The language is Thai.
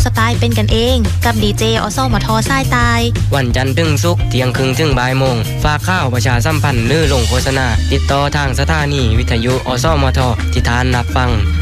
ไตล์เป็นกันเองกับดีเจอสมทสายตายวันจันทร์ถึงศุกร์เที่ยงครึ่งถึงบ่ายโมงฝากข่าวประชาสัมพันธ์หรือลงโฆษณาติดต่อทางสถานีวิทยุอสมทที่ทานรับฟัง